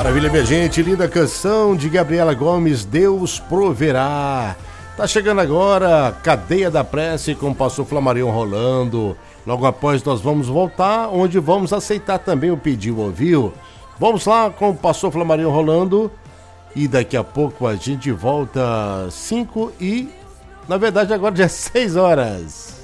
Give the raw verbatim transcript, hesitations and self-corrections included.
Maravilha, minha gente, linda canção de Gabriela Gomes, Deus Proverá. Tá chegando agora, Cadeia da Prece com o pastor Flamarion rolando. Logo após nós vamos voltar, onde vamos aceitar também o pedido, ouviu? Vamos lá com o pastor Flamarion rolando e daqui a pouco a gente volta cinco e, na verdade agora já é seis horas.